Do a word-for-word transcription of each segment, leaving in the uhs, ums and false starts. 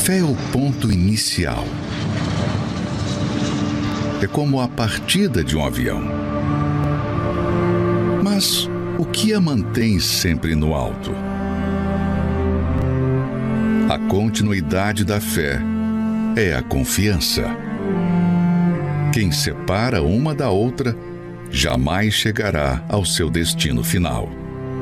fé é o ponto inicial. É como a partida de um avião. Mas o que a mantém sempre no alto? A continuidade da fé é a confiança. Quem separa uma da outra jamais chegará ao seu destino final.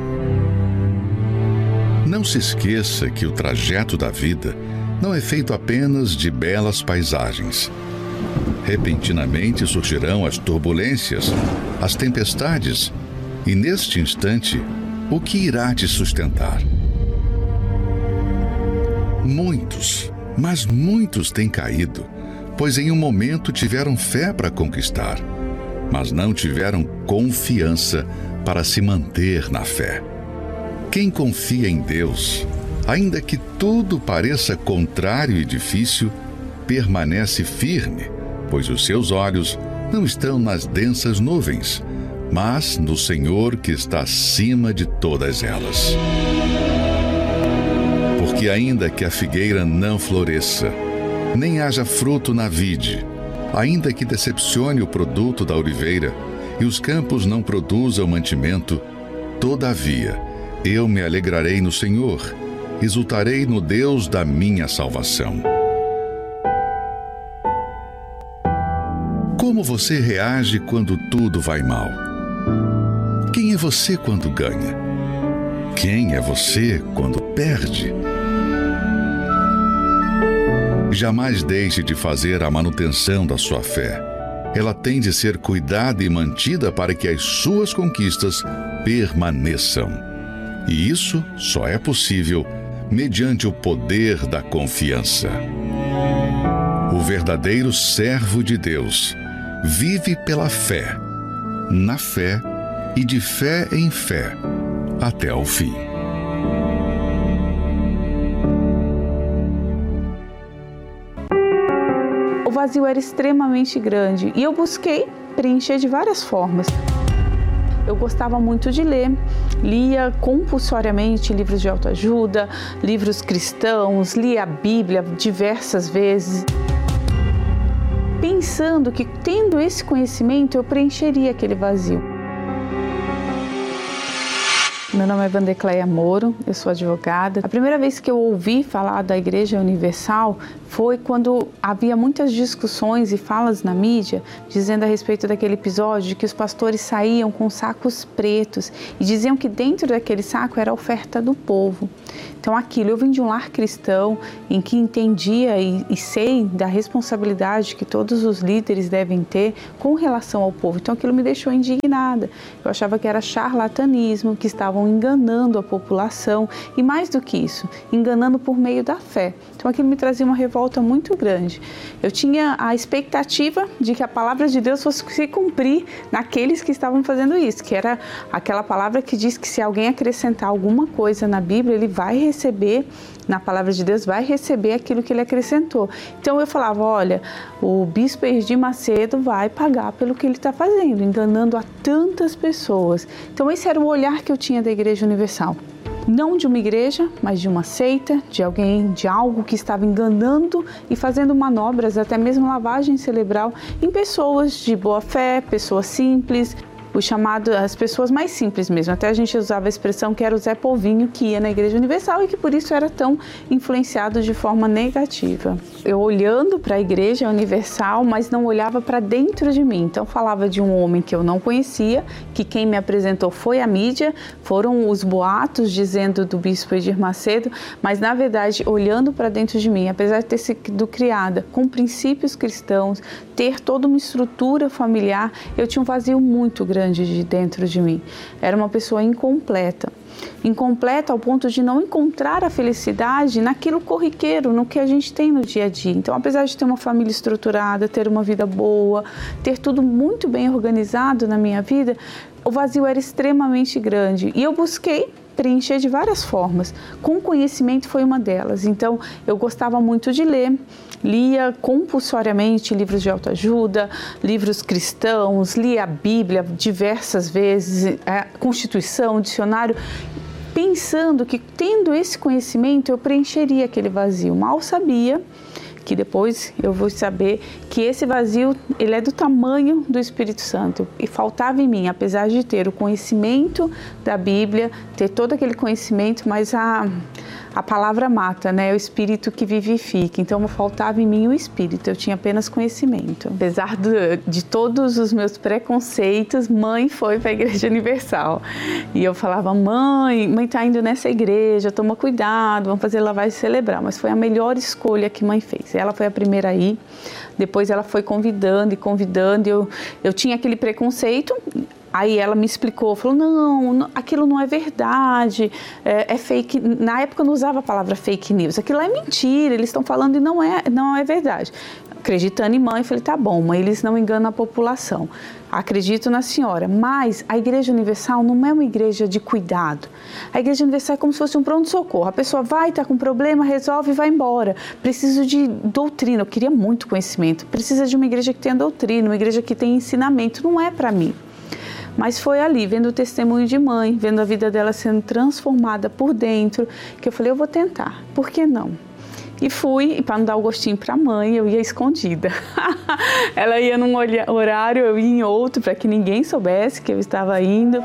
Não se esqueça que o trajeto da vida não é feito apenas de belas paisagens. Repentinamente surgirão as turbulências, as tempestades, e neste instante, o que irá te sustentar? Muitos, mas muitos têm caído, pois em um momento tiveram fé para conquistar, mas não tiveram confiança para se manter na fé. Quem confia em Deus, ainda que tudo pareça contrário e difícil, permanece firme, pois os seus olhos não estão nas densas nuvens, mas no Senhor que está acima de todas elas. Porque ainda que a figueira não floresça, nem haja fruto na vide, ainda que decepcione o produto da oliveira e os campos não produzam mantimento, todavia eu me alegrarei no Senhor, exultarei no Deus da minha salvação. Como você reage quando tudo vai mal? Quem é você quando ganha? Quem é você quando perde? Jamais deixe de fazer a manutenção da sua fé. Ela tem de ser cuidada e mantida para que as suas conquistas permaneçam. E isso só é possível mediante o poder da confiança. O verdadeiro servo de Deus vive pela fé, na fé e de fé em fé, até o fim. O vazio era extremamente grande e eu busquei preencher de várias formas. Eu gostava muito de ler, lia compulsoriamente livros de autoajuda, livros cristãos, lia a Bíblia diversas vezes, pensando que, tendo esse conhecimento, eu preencheria aquele vazio. Meu nome é Vandecleia Moro, eu sou advogada. A primeira vez que eu ouvi falar da Igreja Universal foi quando havia muitas discussões e falas na mídia dizendo a respeito daquele episódio de que os pastores saíam com sacos pretos e diziam que dentro daquele saco era a oferta do povo. Então aquilo, eu vim de um lar cristão em que entendia e, e sei da responsabilidade que todos os líderes devem ter com relação ao povo. Então aquilo me deixou indignada. Eu achava que era charlatanismo, que estavam enganando a população e, mais do que isso, enganando por meio da fé. Então aquilo me trazia uma revolta muito grande. Eu tinha a expectativa de que a palavra de Deus fosse se cumprir naqueles que estavam fazendo isso, que era aquela palavra que diz que se alguém acrescentar alguma coisa na Bíblia, ele vai receber, na palavra de Deus, vai receber aquilo que ele acrescentou. Então eu falava, olha, o bispo Edir Macedo vai pagar pelo que ele está fazendo, enganando a tantas pessoas. Então esse era o olhar que eu tinha da Igreja Universal. Não de uma igreja, mas de uma seita, de alguém, de algo que estava enganando e fazendo manobras, até mesmo lavagem cerebral, em pessoas de boa fé, pessoas simples, o chamado, as pessoas mais simples mesmo. Até a gente usava a expressão que era o Zé Povinho que ia na Igreja Universal e que por isso era tão influenciado de forma negativa. Eu olhando para a Igreja Universal, mas não olhava para dentro de mim. Então falava de um homem que eu não conhecia, que quem me apresentou foi a mídia, foram os boatos dizendo do bispo Edir Macedo, mas na verdade olhando para dentro de mim, apesar de ter sido criada com princípios cristãos, ter toda uma estrutura familiar, eu tinha um vazio muito grande de dentro de mim. Era uma pessoa incompleta. Incompleta ao ponto de não encontrar a felicidade naquilo corriqueiro, no que a gente tem no dia a dia. Então, apesar de ter uma família estruturada, ter uma vida boa, ter tudo muito bem organizado na minha vida, o vazio era extremamente grande. E eu busquei preencher de várias formas. Com conhecimento foi uma delas. Então, eu gostava muito de ler, lia compulsoriamente livros de autoajuda, livros cristãos, lia a Bíblia diversas vezes, a Constituição, dicionário, pensando que tendo esse conhecimento eu preencheria aquele vazio. Mal sabia que depois eu vou saber que esse vazio, ele é do tamanho do Espírito Santo. E faltava em mim, apesar de ter o conhecimento da Bíblia, ter todo aquele conhecimento, mas a, a palavra mata, né? É o Espírito que vivifica. Então faltava em mim o Espírito, eu tinha apenas conhecimento. Apesar de, de todos os meus preconceitos, mãe foi para a Igreja Universal. E eu falava, mãe, mãe tá indo nessa igreja, toma cuidado, vamos fazer lavagem cerebral. Mas foi a melhor escolha que mãe fez. Ela foi a primeira a ir, depois ela foi convidando e convidando, eu, eu tinha aquele preconceito, aí ela me explicou, falou, não, não aquilo não é verdade, é, é fake, na época eu não usava a palavra fake news, aquilo é mentira, eles estão falando e não é, não é verdade. Acreditando em mãe, falei, tá bom, mãe, eles não enganam a população. Acredito na senhora, mas a Igreja Universal não é uma igreja de cuidado. A Igreja Universal é como se fosse um pronto-socorro. A pessoa vai, está com problema, resolve e vai embora. Preciso de doutrina, eu queria muito conhecimento. Precisa de uma igreja que tenha doutrina, uma igreja que tenha ensinamento. Não é para mim. Mas foi ali, vendo o testemunho de mãe, vendo a vida dela sendo transformada por dentro, que eu falei, eu vou tentar. Por que não? E fui, e para não dar o gostinho para a mãe, eu ia escondida. Ela ia num horário, eu ia em outro, para que ninguém soubesse que eu estava indo.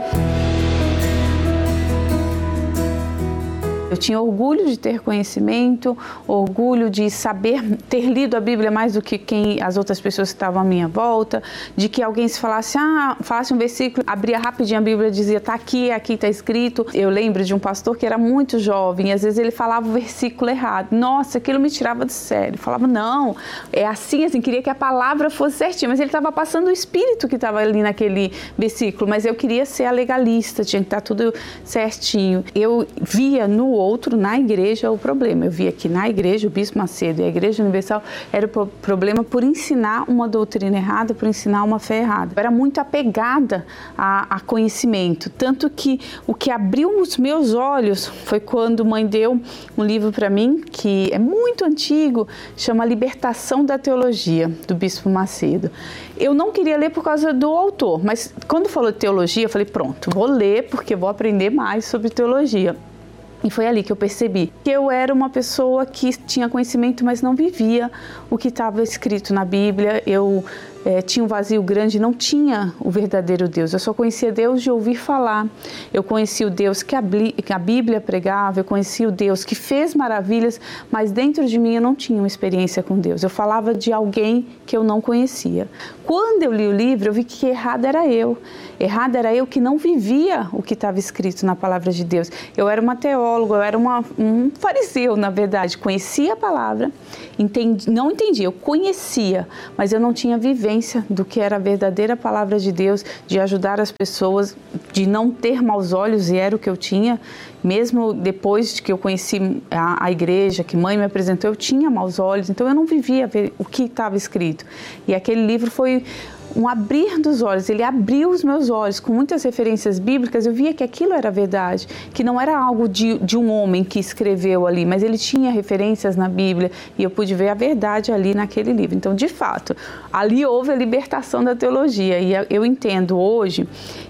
Eu tinha orgulho de ter conhecimento, orgulho de saber, ter lido a Bíblia mais do que quem, as outras pessoas que estavam à minha volta, de que alguém se falasse, ah, falasse um versículo, abria rapidinho a Bíblia e dizia, tá aqui, aqui tá escrito. Eu lembro de um pastor que era muito jovem, e às vezes ele falava o versículo errado. Nossa, aquilo me tirava do sério. Falava, não, é assim, assim, queria que a palavra fosse certinha, mas ele estava passando o espírito que estava ali naquele versículo, mas eu queria ser a legalista, tinha que estar tudo certinho. Eu via no outro, na igreja, o problema. Eu via que na igreja, o Bispo Macedo e a Igreja Universal era o problema por ensinar uma doutrina errada, por ensinar uma fé errada. Eu era muito apegada a, a conhecimento, tanto que o que abriu os meus olhos foi quando mãe deu um livro para mim, que é muito antigo, chama Libertação da Teologia, do Bispo Macedo. Eu não queria ler por causa do autor, mas quando falou de teologia, eu falei, pronto, vou ler porque vou aprender mais sobre teologia. E foi ali que eu percebi que eu era uma pessoa que tinha conhecimento, mas não vivia o que estava escrito na Bíblia. Eu é, tinha um vazio grande, não tinha o verdadeiro Deus. Eu só conhecia Deus de ouvir falar. Eu conhecia o Deus que a, que a Bíblia pregava, eu conhecia o Deus que fez maravilhas, mas dentro de mim eu não tinha uma experiência com Deus. Eu falava de alguém que eu não conhecia. Quando eu li o livro, eu vi que errado era eu. Errado era eu que não vivia o que estava escrito na palavra de Deus. Eu era uma teóloga, eu era uma, um fariseu, na verdade. Conhecia a palavra, entendi, não entendia, eu conhecia, mas eu não tinha vivência do que era a verdadeira palavra de Deus, de ajudar as pessoas, de não ter maus olhos, e era o que eu tinha. Mesmo depois que eu conheci a, a igreja, que mãe me apresentou, eu tinha maus olhos, então eu não vivia o que estava escrito. E aquele livro foi um abrir dos olhos, ele abriu os meus olhos com muitas referências bíblicas. Eu via que aquilo era verdade, que não era algo de, de um homem que escreveu ali, mas ele tinha referências na Bíblia e eu pude ver a verdade ali naquele livro. Então, de fato, ali houve a libertação da teologia e eu entendo hoje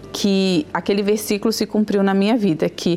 que aquele versículo se cumpriu na minha vida, que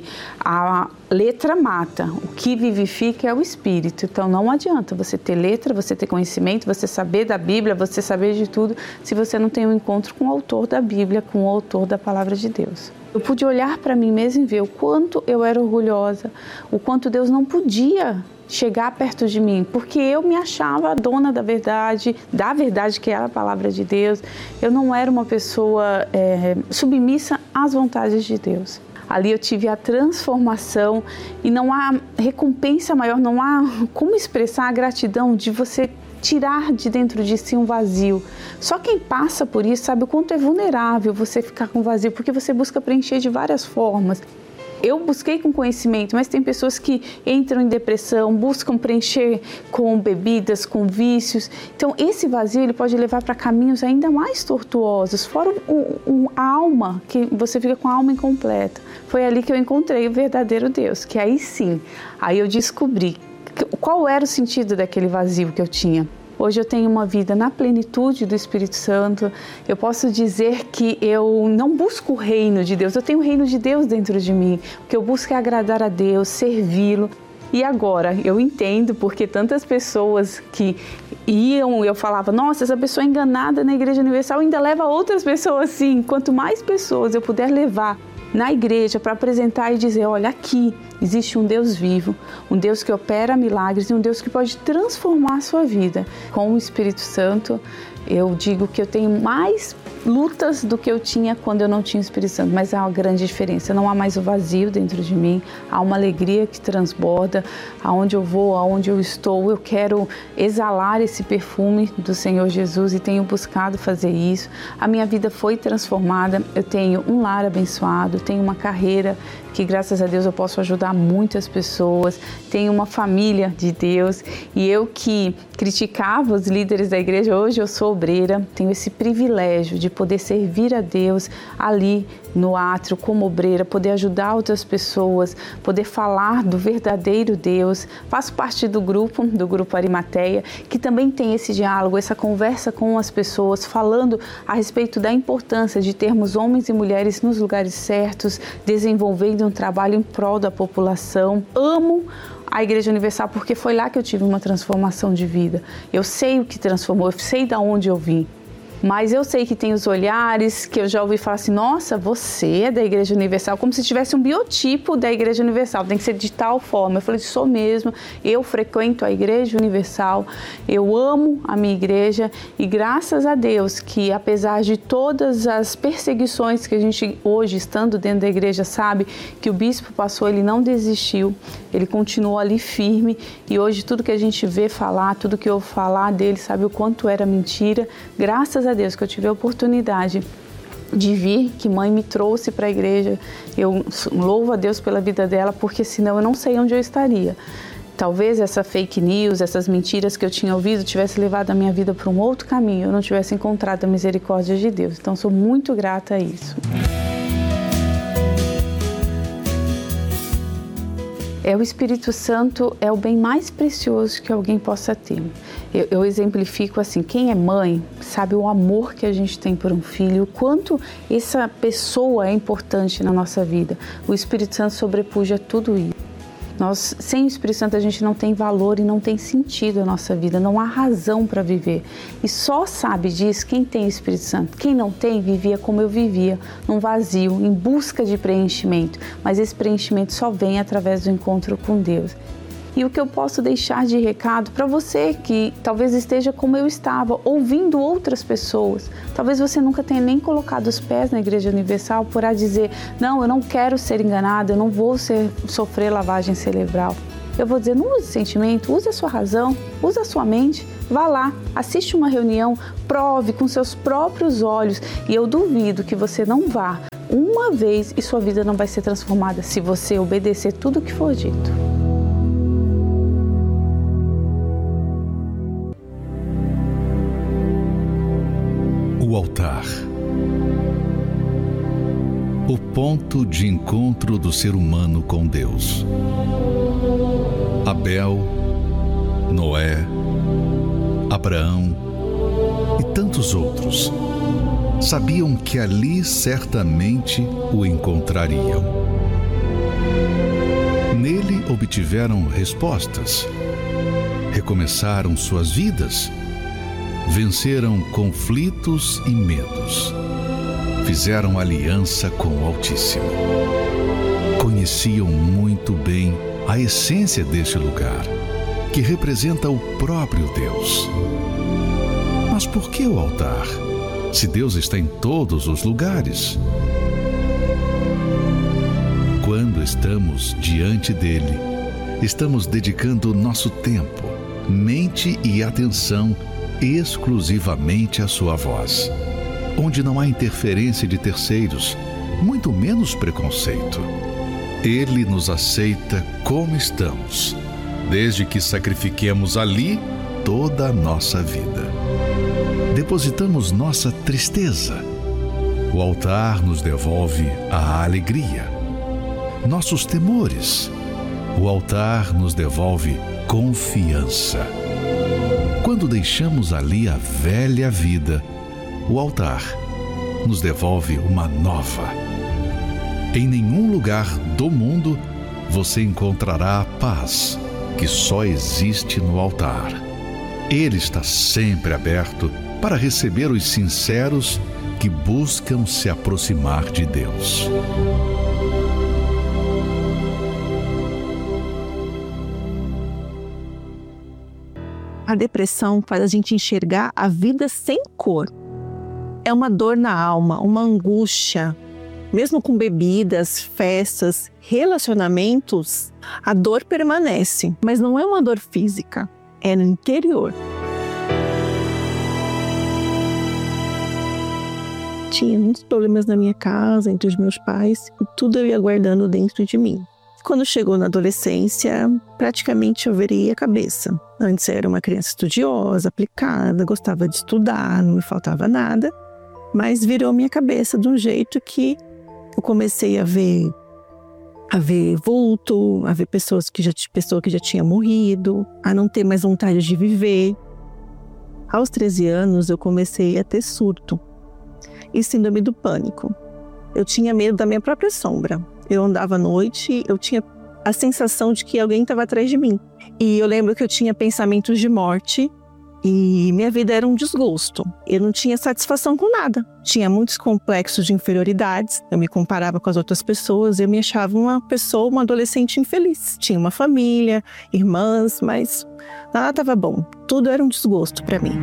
a letra mata, o que vivifica é o Espírito. Então não adianta você ter letra, você ter conhecimento, você saber da Bíblia, você saber de tudo, se você não tem um encontro com o autor da Bíblia, com o autor da Palavra de Deus. Eu pude olhar para mim mesma e ver o quanto eu era orgulhosa, o quanto Deus não podia chegar perto de mim, porque eu me achava a dona da verdade, da verdade que era a palavra de Deus. Eu não era uma pessoa é, submissa às vontades de Deus. Ali eu tive a transformação e não há recompensa maior, não há como expressar a gratidão de você tirar de dentro de si um vazio. Só quem passa por isso sabe o quanto é vulnerável você ficar com vazio, porque você busca preencher de várias formas. Eu busquei com conhecimento, mas tem pessoas que entram em depressão, buscam preencher com bebidas, com vícios. Então, esse vazio ele pode levar para caminhos ainda mais tortuosos, fora o, o, a alma, que você fica com a alma incompleta. Foi ali que eu encontrei o verdadeiro Deus, que aí sim, aí eu descobri qual era o sentido daquele vazio que eu tinha. Hoje eu tenho uma vida na plenitude do Espírito Santo. Eu posso dizer que eu não busco o reino de Deus, eu tenho o reino de Deus dentro de mim. O que eu busco é agradar a Deus, servi-lo. E agora eu entendo porque tantas pessoas que iam, eu falava, nossa, essa pessoa é enganada na Igreja Universal ainda leva outras pessoas assim. Quanto mais pessoas eu puder levar na igreja para apresentar e dizer, olha, aqui existe um Deus vivo, um Deus que opera milagres e um Deus que pode transformar a sua vida. Com o Espírito Santo, eu digo que eu tenho mais lutas do que eu tinha quando eu não tinha o Espírito Santo, mas há uma grande diferença, não há mais o vazio dentro de mim, há uma alegria que transborda, aonde eu vou, aonde eu estou, eu quero exalar esse perfume do Senhor Jesus e tenho buscado fazer isso. A minha vida foi transformada, eu tenho um lar abençoado, tenho uma carreira que graças a Deus eu posso ajudar muitas pessoas, tenho uma família de Deus e eu que criticava os líderes da igreja, hoje eu sou obreira, tenho esse privilégio de poder servir a Deus ali no átrio como obreira, poder ajudar outras pessoas, poder falar do verdadeiro Deus. Faço parte do grupo, do grupo Arimateia, que também tem esse diálogo, essa conversa com as pessoas, falando a respeito da importância de termos homens e mulheres nos lugares certos, desenvolvendo um trabalho em prol da população. Amo a Igreja Universal porque foi lá que eu tive uma transformação de vida. Eu sei o que transformou, eu sei de onde eu vim. Mas eu sei que tem os olhares que eu já ouvi falar assim, nossa, você é da Igreja Universal, como se tivesse um biotipo da Igreja Universal, tem que ser de tal forma. Eu falei, sou mesmo, eu frequento a Igreja Universal, eu amo a minha igreja e graças a Deus que apesar de todas as perseguições que a gente hoje, estando dentro da igreja, sabe que o bispo passou, ele não desistiu, ele continuou ali firme e hoje tudo que a gente vê falar, tudo que eu falar dele, sabe o quanto era mentira, graças a Deus que eu tive a oportunidade de vir, que mãe me trouxe para a igreja. Eu louvo a Deus pela vida dela, porque senão eu não sei onde eu estaria. Talvez essa fake news, essas mentiras que eu tinha ouvido tivesse levado a minha vida para um outro caminho, eu não tivesse encontrado a misericórdia de Deus. Então sou muito grata a isso. É, o Espírito Santo é o bem mais precioso que alguém possa ter. Eu, eu exemplifico assim, quem é mãe sabe o amor que a gente tem por um filho, o quanto essa pessoa é importante na nossa vida. O Espírito Santo sobrepuja tudo isso. Nós, sem o Espírito Santo, a gente não tem valor e não tem sentido a nossa vida, não há razão para viver. E só sabe disso quem tem o Espírito Santo. Quem não tem, vivia como eu vivia, num vazio, em busca de preenchimento. Mas esse preenchimento só vem através do encontro com Deus. E o que eu posso deixar de recado para você que talvez esteja como eu estava, ouvindo outras pessoas. Talvez você nunca tenha nem colocado os pés na Igreja Universal por a dizer, não, eu não quero ser enganada, eu não vou ser, sofrer lavagem cerebral. Eu vou dizer, não use sentimento, use a sua razão, use a sua mente, vá lá, assiste uma reunião, prove com seus próprios olhos e eu duvido que você não vá uma vez e sua vida não vai ser transformada se você obedecer tudo o que for dito. O altar. O ponto de encontro do ser humano com Deus. Abel, Noé, Abraão e tantos outros sabiam que ali certamente o encontrariam. Nele obtiveram respostas, recomeçaram suas vidas, venceram conflitos e medos, fizeram aliança com o Altíssimo. Conheciam muito bem a essência deste lugar, que representa o próprio Deus. Mas por que o altar, se Deus está em todos os lugares? Quando estamos diante dele, estamos dedicando nosso tempo, mente e atenção exclusivamente à sua voz, onde não há interferência de terceiros, muito menos preconceito. Ele nos aceita como estamos, desde que sacrifiquemos ali toda a nossa vida. Depositamos nossa tristeza. O altar nos devolve a alegria. Nossos temores. O altar nos devolve confiança. Quando quando deixamos ali a velha vida, o altar nos devolve uma nova. Em nenhum lugar do mundo você encontrará a paz que só existe no altar. Ele está sempre aberto para receber os sinceros que buscam se aproximar de Deus. A depressão faz a gente enxergar a vida sem cor. É uma dor na alma, uma angústia. Mesmo com bebidas, festas, relacionamentos, a dor permanece, mas não é uma dor física, é no interior. Tinha muitos problemas na minha casa, entre os meus pais, e tudo eu ia guardando dentro de mim. Quando chegou na adolescência, praticamente eu virei a cabeça. Antes eu era uma criança estudiosa, aplicada, gostava de estudar, não me faltava nada, mas virou minha cabeça de um jeito que eu comecei a ver, a ver vulto, a ver pessoas que já, pessoa que já tinha morrido, a não ter mais vontade de viver. Aos treze anos eu comecei a ter surto e síndrome do pânico. Eu tinha medo da minha própria sombra. Eu andava à noite, eu tinha a sensação de que alguém estava atrás de mim. E eu lembro que eu tinha pensamentos de morte e minha vida era um desgosto. Eu não tinha satisfação com nada. Tinha muitos complexos de inferioridades. Eu me comparava com as outras pessoas. Eu me achava uma pessoa, uma adolescente infeliz. Tinha uma família, irmãs, mas nada estava bom. Tudo era um desgosto para mim.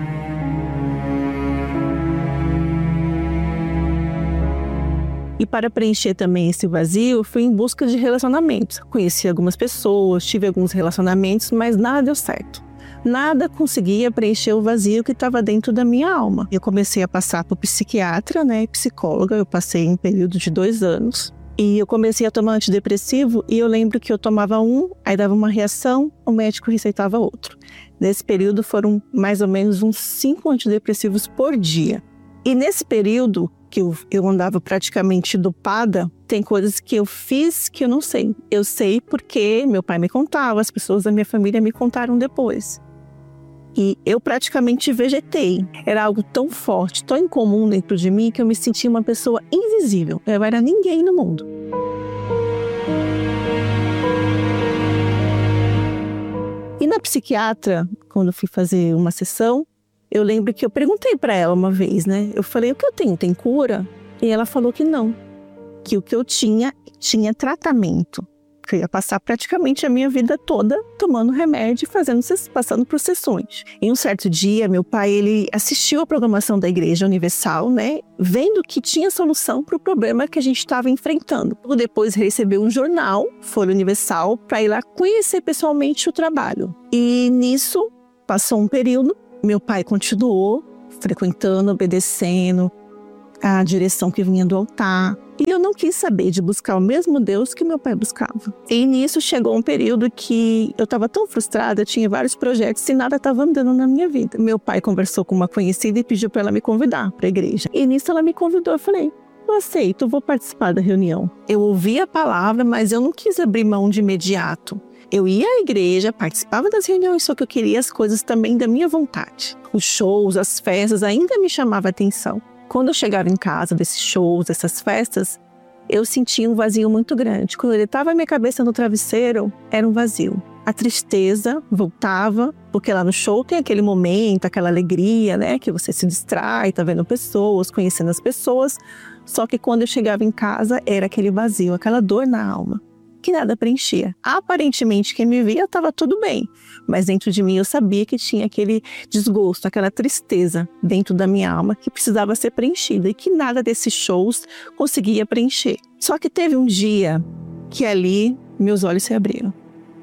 E para preencher também esse vazio, eu fui em busca de relacionamentos. Conheci algumas pessoas, tive alguns relacionamentos, mas nada deu certo. Nada conseguia preencher o vazio que estava dentro da minha alma. Eu comecei a passar por psiquiatra, né, psicóloga. Eu passei em um período de dois anos. E eu comecei a tomar antidepressivo e eu lembro que eu tomava um, aí dava uma reação, o médico receitava outro. Nesse período foram mais ou menos uns cinco antidepressivos por dia. E nesse período que eu, eu andava praticamente dopada, tem coisas que eu fiz que eu não sei. Eu sei porque meu pai me contava, as pessoas da minha família me contaram depois. E eu praticamente vegetei. Era algo tão forte, tão incomum dentro de mim, que eu me sentia uma pessoa invisível. Eu era ninguém no mundo. E na psiquiatra, quando eu fui fazer uma sessão, eu lembro que eu perguntei para ela uma vez, né? Eu falei, o que eu tenho, tem cura? E ela falou que não. Que o que eu tinha, tinha tratamento. Que eu ia passar praticamente a minha vida toda tomando remédio e fazendo, passando por sessões. Em um certo dia, meu pai, ele assistiu a programação da Igreja Universal, né? Vendo que tinha solução para o problema que a gente estava enfrentando. Depois recebeu um jornal, Folha Universal, para ir lá conhecer pessoalmente o trabalho. E nisso, passou um período, meu pai continuou frequentando, obedecendo a direção que vinha do altar. E eu não quis saber de buscar o mesmo Deus que meu pai buscava. E nisso chegou um período que eu estava tão frustrada, tinha vários projetos e nada estava andando na minha vida. Meu pai conversou com uma conhecida e pediu para ela me convidar para a igreja. E nisso ela me convidou, eu falei, eu aceito, eu vou participar da reunião. Eu ouvi a palavra, mas eu não quis abrir mão de imediato. Eu ia à igreja, participava das reuniões, só que eu queria as coisas também da minha vontade. Os shows, as festas ainda me chamavam a atenção. Quando eu chegava em casa desses shows, dessas festas, eu sentia um vazio muito grande. Quando eu deitava a minha cabeça no travesseiro, era um vazio. A tristeza voltava, porque lá no show tem aquele momento, aquela alegria, né? Que você se distrai, tá vendo pessoas, conhecendo as pessoas. Só que quando eu chegava em casa, era aquele vazio, aquela dor na alma, que nada preenchia. Aparentemente, quem me via estava tudo bem, mas dentro de mim eu sabia que tinha aquele desgosto, aquela tristeza dentro da minha alma que precisava ser preenchida e que nada desses shows conseguia preencher. Só que teve um dia que ali meus olhos se abriram.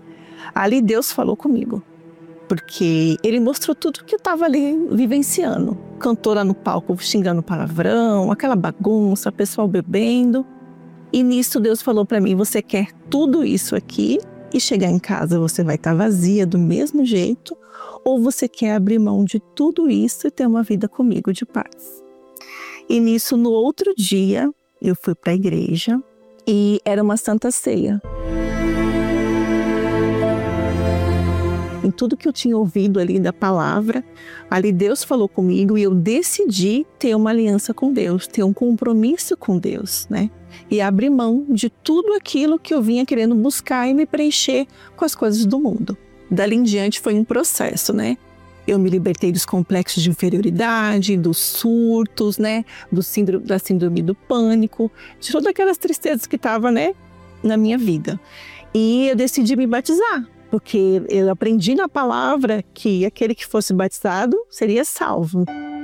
Ali Deus falou comigo, porque Ele mostrou tudo que eu estava ali vivenciando. Cantora no palco xingando palavrão, aquela bagunça, pessoal bebendo. E nisso Deus falou para mim, você quer tudo isso aqui e chegar em casa você vai estar vazia do mesmo jeito, ou você quer abrir mão de tudo isso e ter uma vida comigo de paz? E nisso, no outro dia, eu fui para a igreja e era uma santa ceia. em tudo que eu tinha ouvido ali da palavra. Ali Deus falou comigo e eu decidi ter uma aliança com Deus, ter um compromisso com Deus, né? E abrir mão de tudo aquilo que eu vinha querendo buscar e me preencher com as coisas do mundo. Dali em diante foi um processo, né? Eu me libertei dos complexos de inferioridade, dos surtos, né? Do síndrome, da síndrome do pânico, de todas aquelas tristezas que estavam, né, na minha vida. E eu decidi me batizar, porque eu aprendi na palavra que aquele que fosse batizado seria salvo.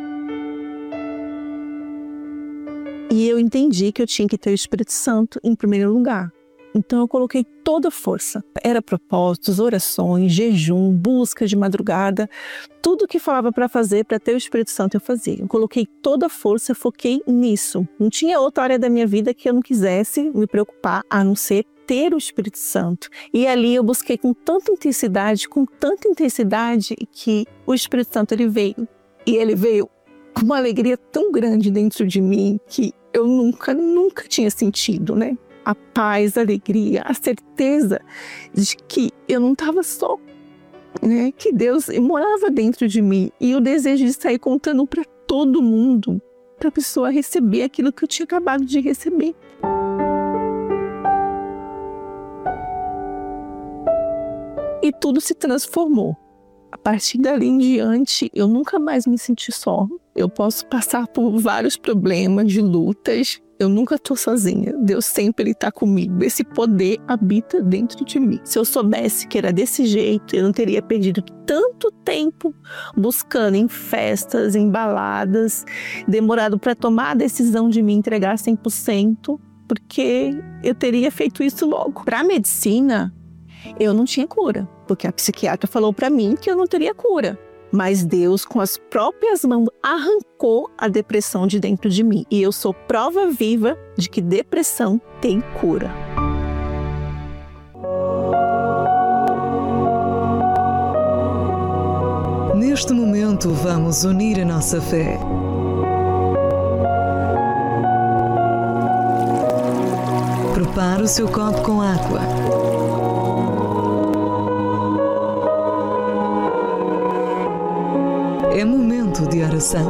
E eu entendi que eu tinha que ter o Espírito Santo em primeiro lugar. Então eu coloquei toda a força. Era propósitos, orações, jejum, busca de madrugada. Tudo que falava para fazer, para ter o Espírito Santo, eu fazia. Eu coloquei toda a força, foquei nisso. Não tinha outra área da minha vida que eu não quisesse me preocupar, a não ser ter o Espírito Santo. E ali eu busquei com tanta intensidade, com tanta intensidade, que o Espírito Santo ele veio. E ele veio com uma alegria tão grande dentro de mim que eu nunca, nunca tinha sentido, né? A paz, a alegria, a certeza de que eu não estava só, né? Que Deus morava dentro de mim e o desejo de sair contando para todo mundo, para a pessoa receber aquilo que eu tinha acabado de receber. E tudo se transformou. A partir dali em diante, eu nunca mais me senti só. Eu posso passar por vários problemas de lutas. Eu nunca estou sozinha. Deus sempre está comigo. Esse poder habita dentro de mim. Se eu soubesse que era desse jeito, eu não teria perdido tanto tempo buscando em festas, em baladas, demorado para tomar a decisão de me entregar cem por cento, porque eu teria feito isso logo. Para a medicina, eu não tinha cura, porque a psiquiatra falou para mim que eu não teria cura. Mas Deus, com as próprias mãos, arrancou a depressão de dentro de mim. E eu sou prova viva de que depressão tem cura. Neste momento, vamos unir a nossa fé. Prepare o seu copo com água. É momento de oração.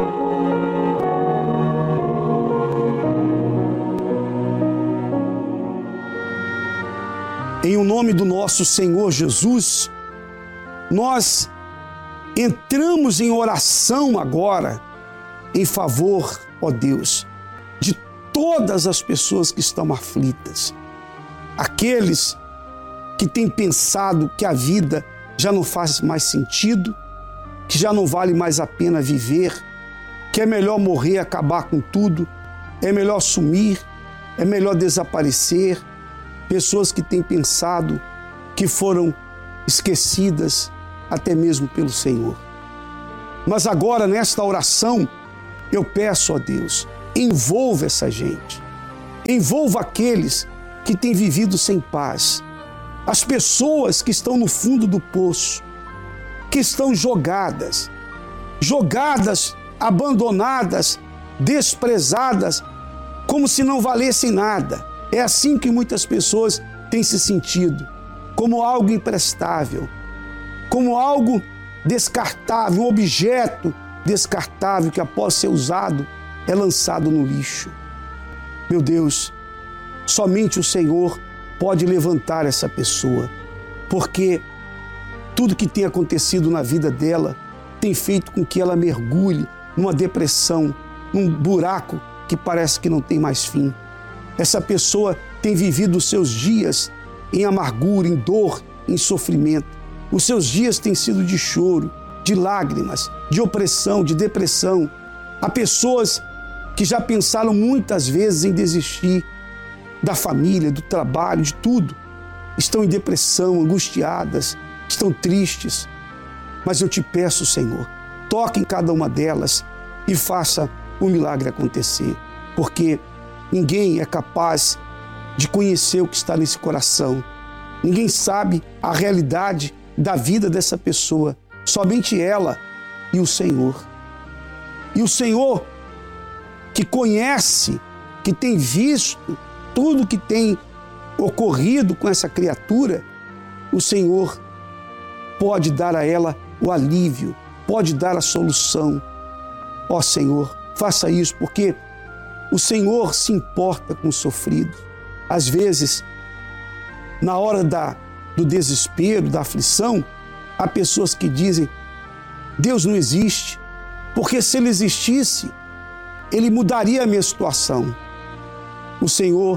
Em o nome do nosso Senhor Jesus, nós entramos em oração agora em favor, ó Deus, de todas as pessoas que estão aflitas. Aqueles que têm pensado que a vida já não faz mais sentido, que já não vale mais a pena viver, que é melhor morrer, acabar com tudo, é melhor sumir, é melhor desaparecer. Pessoas que têm pensado que foram esquecidas até mesmo pelo Senhor. Mas agora, nesta oração, eu peço a Deus, envolva essa gente, envolva aqueles que têm vivido sem paz, as pessoas que estão no fundo do poço, que estão jogadas, jogadas, abandonadas, desprezadas, como se não valessem nada. É assim que muitas pessoas têm se sentido, como algo imprestável, como algo descartável, um objeto descartável que após ser usado é lançado no lixo. Meu Deus, somente o Senhor pode levantar essa pessoa, porque tudo que tem acontecido na vida dela tem feito com que ela mergulhe numa depressão, num buraco que parece que não tem mais fim. Essa pessoa tem vivido os seus dias em amargura, em dor, em sofrimento. Os seus dias têm sido de choro, de lágrimas, de opressão, de depressão. Há pessoas que já pensaram muitas vezes em desistir da família, do trabalho, de tudo. Estão em depressão, angustiadas, estão tristes, mas eu te peço, Senhor, toque em cada uma delas e faça o milagre acontecer, porque ninguém é capaz de conhecer o que está nesse coração, ninguém sabe a realidade da vida dessa pessoa, somente ela e o Senhor. E o Senhor, que conhece, que tem visto tudo que tem ocorrido com essa criatura, o Senhor pode dar a ela o alívio, pode dar a solução. Ó Senhor, faça isso, porque o Senhor se importa com o sofrido. Às vezes, na hora da, do desespero, da aflição, há pessoas que dizem: Deus não existe, porque se Ele existisse, Ele mudaria a minha situação. O Senhor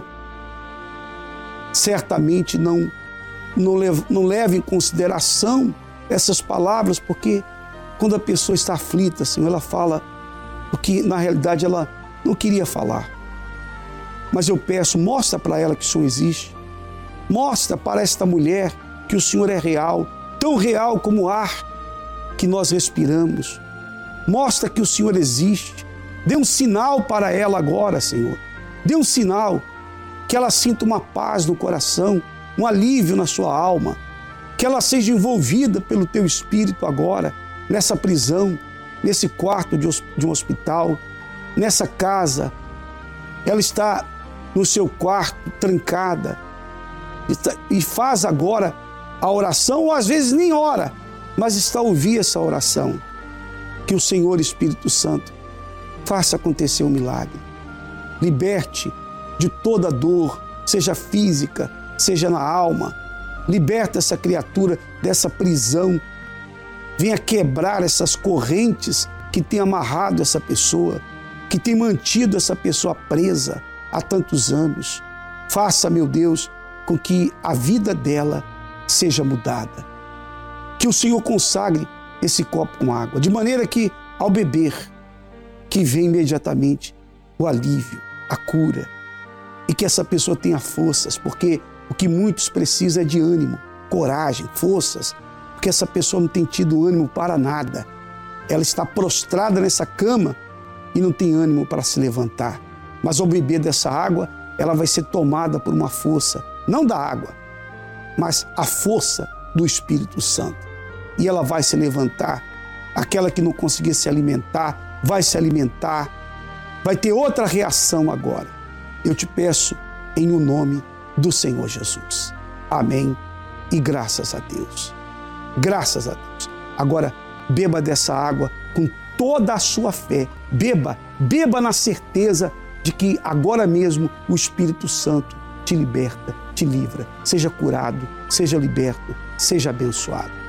certamente não, não, leva, não leva em consideração essas palavras, porque quando a pessoa está aflita, Senhor, ela fala o que na realidade ela não queria falar. Mas eu peço, mostra para ela que o Senhor existe. Mostra para esta mulher que o Senhor é real, tão real como o ar que nós respiramos. Mostra que o Senhor existe. Dê um sinal para ela agora, Senhor. Dê um sinal que ela sinta uma paz no coração, um alívio na sua alma, que ela seja envolvida pelo Teu Espírito agora, nessa prisão, nesse quarto de um hospital, nessa casa. Ela está no seu quarto, trancada, e faz agora a oração, ou às vezes nem ora, mas está a ouvir essa oração. Que o Senhor Espírito Santo faça acontecer um milagre. Liberte de toda dor, seja física, seja na alma. Liberta essa criatura dessa prisão. Venha quebrar essas correntes que têm amarrado essa pessoa, que têm mantido essa pessoa presa há tantos anos. Faça, meu Deus, com que a vida dela seja mudada. Que o Senhor consagre esse copo com água, de maneira que, ao beber, que venha imediatamente o alívio, a cura, e que essa pessoa tenha forças, porque o que muitos precisam é de ânimo, coragem, forças, porque essa pessoa não tem tido ânimo para nada. Ela está prostrada nessa cama e não tem ânimo para se levantar. Mas ao beber dessa água, ela vai ser tomada por uma força, não da água, mas a força do Espírito Santo. E ela vai se levantar. Aquela que não conseguia se alimentar, vai se alimentar, vai ter outra reação agora. Eu te peço em o nome do Senhor Jesus. Amém e graças a Deus. Graças a Deus. Agora, beba dessa água com toda a sua fé. Beba, beba na certeza de que agora mesmo o Espírito Santo te liberta, te livra. Seja curado, seja liberto, seja abençoado.